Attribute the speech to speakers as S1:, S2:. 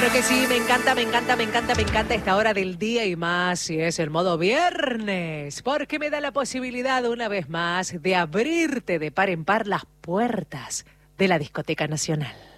S1: Claro que sí, me encanta, me encanta, me encanta, me encanta esta hora del día y más si es el modo viernes, porque me da la posibilidad una vez más de abrirte de par en par las puertas de la Discoteca Nacional.